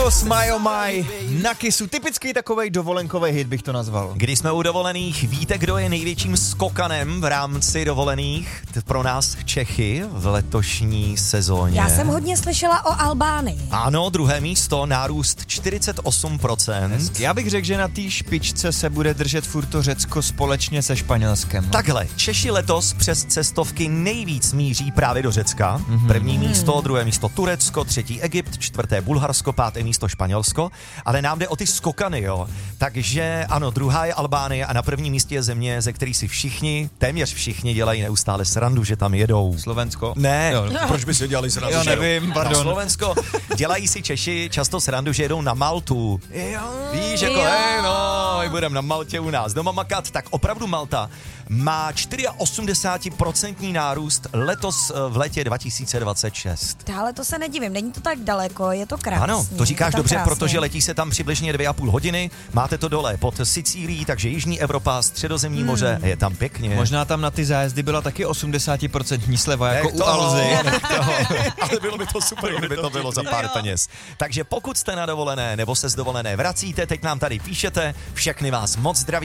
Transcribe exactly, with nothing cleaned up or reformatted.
Smile My na Kissu. Typický takovej dovolenkový hit bych to nazval. Když jsme u dovolených, víte, kdo je největším skokanem v rámci dovolených pro nás Čechy v letošní sezóně? Já jsem hodně slyšela o Albánii. Ano, druhé místo, nárůst čtyřicet osm procent. Já bych řekl, že na té špičce se bude držet furt to Řecko společně se Španělskem. No. Takhle, Češi letos přes cestovky nejvíc míří právě do Řecka. Mm-hmm. První místo, druhé místo Turecko, třetí Egypt, čtvrté Bulharsko, páté místo Španělsko, ale nám jde o ty skokany, jo. Takže ano, druhá je Albánie a na prvním místě je země, ze který si všichni, téměř všichni dělají neustále srandu, že tam jedou. Slovensko? Ne, jo. Proč by si dělali srandu? Jo, nevím, pardon. Na Slovensko dělají si Češi často srandu, že jedou na Maltu. Jo. Víš, jako hej, no, my budeme na Maltě u nás doma makat, tak opravdu Malta má osmdesát čtyři procent nárůst letos v létě dva tisíce dvacet šest. Ale to se nedivím, není to tak daleko, je to krásně. Ano, to říkáš dobře, krásně. Protože letí se tam přibližně dvě a půl hodiny, máte to dole pod Sicílií, takže Jižní Evropa, Středozemní hmm. moře, je tam pěkně. Možná tam na ty zájezdy byla taky osmdesát procent sleva, jako Nech u toho, Alzy. Ale bylo by to super, kdyby to bylo za pár peněz. Takže pokud jste na dovolené nebo se z dovolené vracíte, teď nám tady píšete, všechny vás moc zdraví.